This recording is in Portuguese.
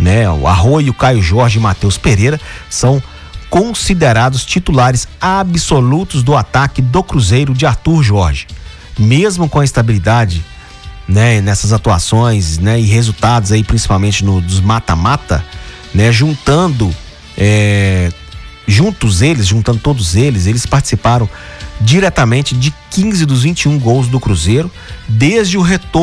né? O Arroio, Caio Jorge e Matheus Pereira são considerados titulares absolutos do ataque do Cruzeiro de Arthur Jorge. Mesmo com a estabilidade, né, nessas atuações, né, e resultados aí principalmente dos mata-mata, né, juntando todos eles participaram diretamente de 15 dos 21 gols do Cruzeiro desde o retorno